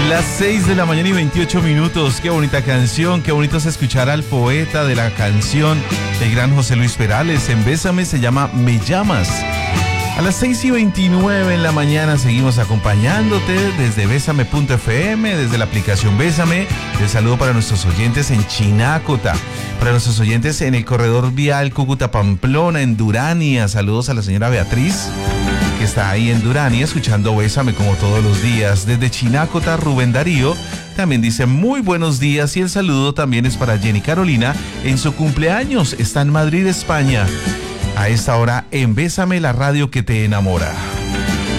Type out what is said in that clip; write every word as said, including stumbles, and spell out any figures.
Las seis de la mañana y veintiocho minutos. Qué bonita canción, qué bonito es escuchar al poeta de la canción, el gran José Luis Perales. En Bésame se llama Me Llamas. A las seis y veintinueve en la mañana seguimos acompañándote desde Bésame punto efe eme, desde la aplicación Bésame. El saludo para nuestros oyentes en Chinácota, para nuestros oyentes en el corredor vial Cúcuta-Pamplona, en Durania. Saludos a la señora Beatriz, que está ahí en Durania escuchando Bésame como todos los días. Desde Chinácota, Rubén Darío también dice muy buenos días, y el saludo también es para Jenny Carolina en su cumpleaños. Está en Madrid, España. A esta hora en Bésame, la radio que te enamora.